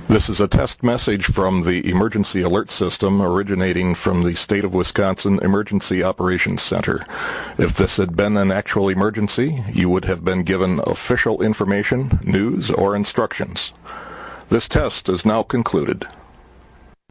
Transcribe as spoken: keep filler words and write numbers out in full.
This is a test message from the Emergency Alert System originating from the State of Wisconsin Emergency Operations Center. If this had been an actual emergency, you would have been given official information, news, or instructions. This test is now concluded.